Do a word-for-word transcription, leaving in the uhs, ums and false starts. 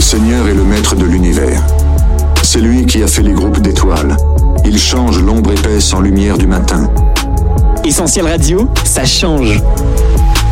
Seigneur est le maître de l'univers. C'est lui qui a fait les groupes d'étoiles. Il change l'ombre épaisse en lumière du matin. Essentiel Radio, ça change.